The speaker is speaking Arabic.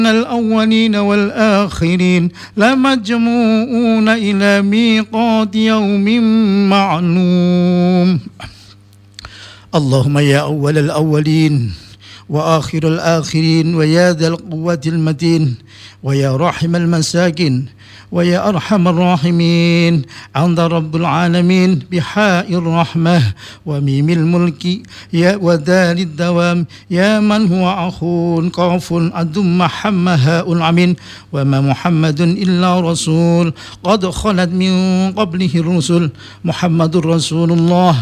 الأولين والآخرين لمجموعون إلى ميقات يوم معلوم. اللهم يا أول الأولين وآخر الآخرين ويا ذا القوة المتين ويا راحم المساكين ويا أرحم الراحمين، أنت رب العالمين بحاء الرحمة وميم الملك يا ودال الدوام، يا من هو أخو قاف أدم حمها العمين، وما محمد إلا رسول قد خلت من قبله الرسل، محمد رسول الله